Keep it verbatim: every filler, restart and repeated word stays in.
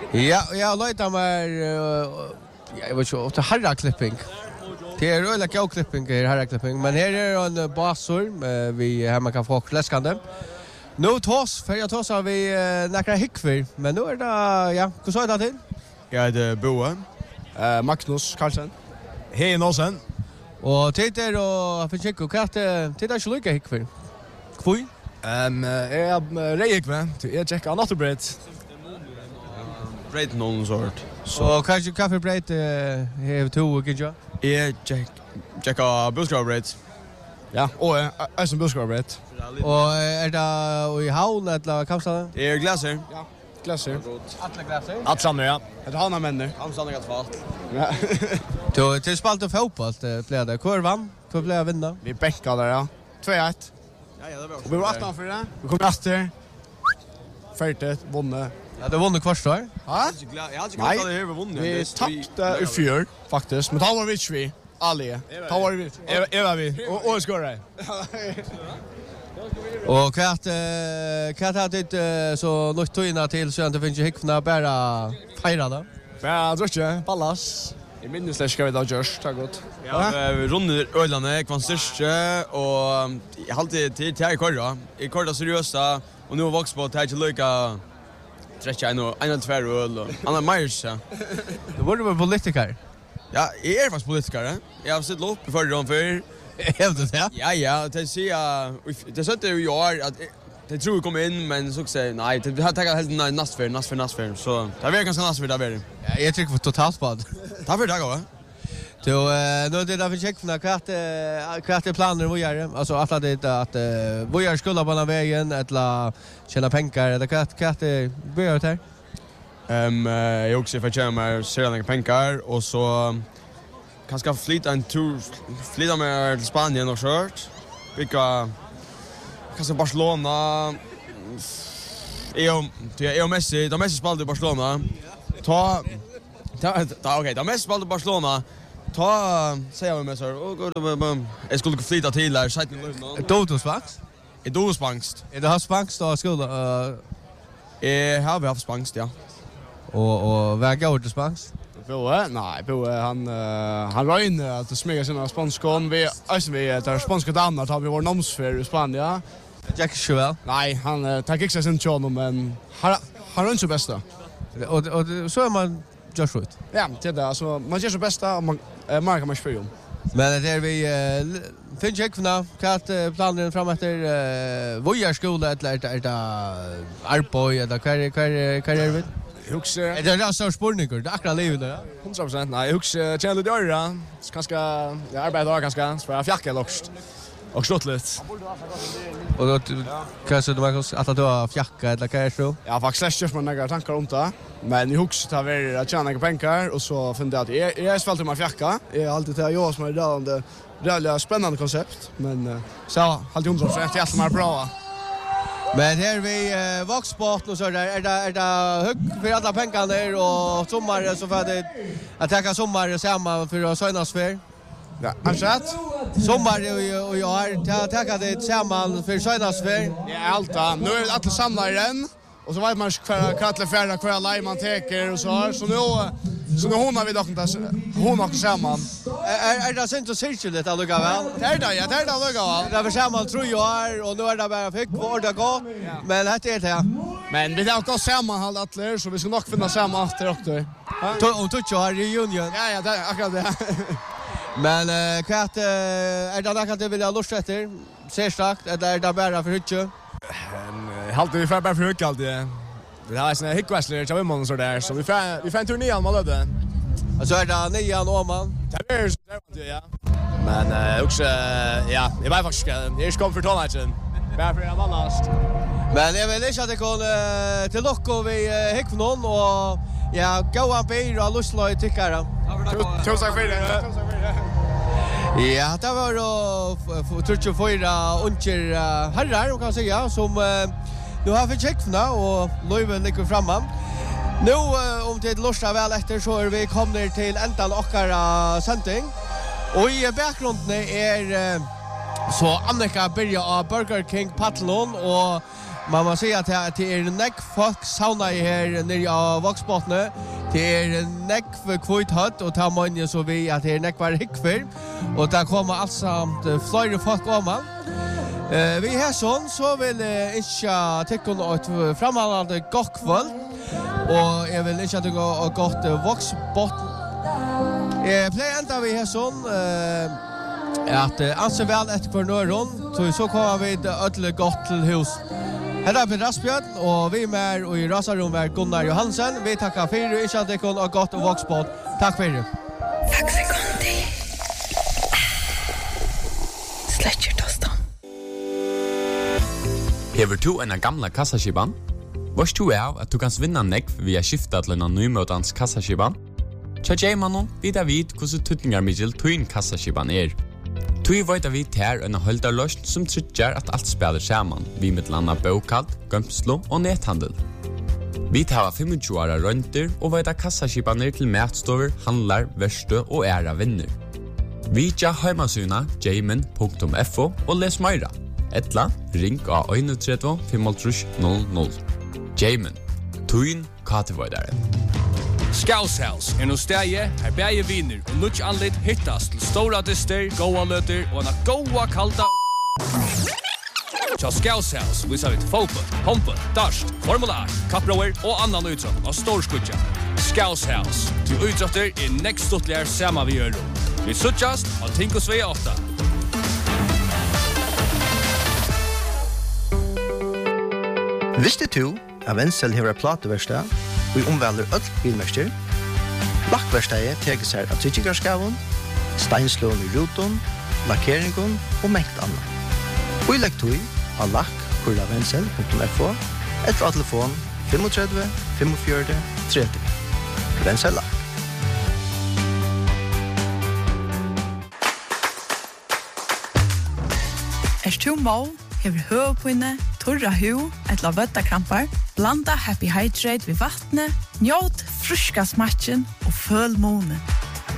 Ja, jag lejtar mig jag vet inte, till herraklipping. Det är öliga gåklipping här herraklipping, men här är en basor vi här man kan få läskande. Nu tås, för jag tås har vi några hickver, men nu är det, ja, hur sa jag det till? Jag heter Boe. Uh, Magnus Karlsen. Hej Nåsen. Och tider och för checka vad det tider är lika hickver. Kvui? Ehm jag rejek va. Jag checkar Natterbröd. Bröd någon sort. Så kanske kaffebröd har två och inte. Jag check checkar buskravbröd. Ja, och är som buskravbröd. Och är det i havn eller Kamstad? Det är glaser. Ja, glaser. Alla glaser. Att samla ja. Det har han männer. Han stannar gott fast. Ja. Då till spalt och fotboll blev det. Hur vann? Hur blev vinna? Vi bänkar där ja. två ett. Ja, ja, det var. Vi var åtta för det. Vi kom efter. Färdigt, vunnit. Ja, det vann kvar då. Ja? Jag hade inte glad att det över vunnit. Vi tappade i fjör faktiskt, men då var vi vi. Alle. Då var vi. Är var vi? Och och skåra. Och katt katt hade det så något tojna till så inte finns ju hickna bara fejra då. Ja, tror jag. Pallas. I minnesläs ska vi då just ta gott. Ja, vi runder Ölandet kvann störste och jag hade till till korra. I korra seriösa och nu vax på till lika tretton och en och två öl och Anna Myers. Det var väl politiker. Ja, jag är faktiskt politiker. Jag har sett lopp för dem för Hävdat det? ja, ja, det ser det sätter ju jag att det tror jag kommer in men så säger nej, det har tagit helt nej nästfär, nästfär, nästfär. Så det är ganska nästfär där väl. Ja, jag tycker för totalt spad. Tack för det då. Så nu det där vi checkar för kvart kvart planer vad gör alltså att det att vad gör skulle på vägen eller tjäna pengar eller kvart kvart börjar det. Ehm jag också för tjäna ser några pengar och så kanske flytta en tur flytta med till Spanien och kört. Vilka kanske Barcelona Eo Eo Messi, de Messi spelade i Barcelona. Ta ta ta okej, de Messi spelade i Barcelona. Ta säger vi med så och jag skulle flytta till där så att ni Dotosbanks? I Dotosbanks. Är det har spanks då skulle eh har vi haft spansk ja. Och och vad går det spanks? Boe, nej, Boe han uh, han var inne att smyga sina spanskon vi alltså vi tar spanska damer har vi vår namnsfär i Spanien. Jack Chauvel. Nej, han uh, tar inte sin chans men har har han så bästa. Och och så är man just right. Ja, det där alltså man gör så bästa och man uh, markar man för dem. Men det är vi uh, finns check för nu kat uh, planen fram efter uh, Vojar skola eller är det Arboy eller kar kar kar är vi? Huxar. Är det där så spårningar? Det akra livet där. hundra procent. Nej, huxar tjänar det dörra. Kanske jag arbetar ganska för jag fjacka lockst. Och slått lite. Och då kanske du måste att du har fjacka eller vad är det? Ja, faktiskt släpper man några tankar om det. Men i huxar tar vi att tjäna några pengar och så funderar jag att jag är svalt om att fjacka. Jag har alltid till jag som är där under det spännande koncept, men så alltid hundra procent jag är bra. Men här vi uh, Voxsport och så där är det är det hög för alla pengarna där och sommar så för det att ta sommar samman för att sönas för. Ja, ansat. Sommar och och jag har tagit det samman för sönas för. Ja, allt. Nu är alla samlade igen och så vet man kvar krattle färra kvar laj man teker och så här så nu så nu hon har vi dock inte hon har samman. Är är det sent och cirkulet att lugga väl? Det är det, ja, det är det lugga väl. Det är samman tror jag och nu är det bara fick vart det går. Men det är det. Men vi har gått samman halt alla så vi ska nog finna samman efter också. Och touch har reunion. Ja, ja, det är akkurat det. Men uh, kvart uh, är det något du vill ha lust efter? Ser sagt eller är det bara för hycke? En halt vi för bara för högt alltid. Det här är såna hickwassler så vi måste så där så vi får vi får en turné an Malmö. Alltså är det nian och man. Det är så ja. Men eh också ja, det var faktiskt det ska för tonnagen. Bara för en annan. Men jag vill inte att det kan uh, till Locko vi uh, hick för någon och ja, gå an bil och lusla i tyckare. Tusen för det. Ja, det var då trettiofyra uncher herrar kan säga som uh, nu har vi checkat för nu och Löven ligger framme. Nu uh, om det lustar väl efter så är vi kommer till ändan och sändning. Och i bakgrunden är uh, så Annika börjar av Burger King Patlon och man må säga att det är näck folk sauna här nere av Vaxbottne. Det är näck för kvitt hött och tar man ju så vi att det är näck var hickfer och där kommer alltså flera folk komma. Eh vi här sån så vill inte täcka något framhållande gott kväll och jag vill inte att det går gott Vaxbottne. Eh play ända vi här sån eh att anse väl ett för nörron så så kommer vi det ödle gott till hus. Här är Peter Asbjörn och vi med och i Rasarum är Gunnar Johansen. Vi tackar för er och inte kon och gott och Voxpod. Tack för er. Tack så mycket. Släcker tostan. Hever du en gamla kassaskiban? Vars du är att du kan vinna nekv via skifta till en nymötans kassaskiban? Tja Jaimanon, vi da vid hvordan tutningar Mikkel tuin kassaskiban er. Tui veit vi ter en holdarløst som trykker at alt spiller sammen, vi med landa bokald, gømslo og nethandel. Vi tar tjuefem åra rønter og veit kassaskipaner til matstover, handlar, verste og æra vinner. Vi tja heimasuna jaimen punktum f o og les meira. Etla, ring av tre tre fem null null. Jaimen, tuin katevoidare. Scouse House er no stæje her bæje viner og nutj anlit hittast til stora dyster, goa løter og en goa kalda. Tja Scouse House visar vi til fotboll, håndboll, darst, formular, kapproer og annan utrott av storskudja. Scouse House, til utrotter er nekst stuttligere sama vi gjør. Vi suttjast av Tinkosvei åtta. Visste du at Wenzel hever plateverstad og omvelder öll bilmester? Lakkverstadet teker seg av tryggingarskaven, steinslån i ruton, lakkeringen og mengt annet. Og i lekktøy av lakk kurla wenzel punktum f o etter av telefon tre fem fem fire tre tre. Wenzel lakk. Er du må, hever høvepinne, torra hu, etla vøttakrampar, blanda Happy Hydrate vid vattnet, njåt fruska smatchen og føl månen.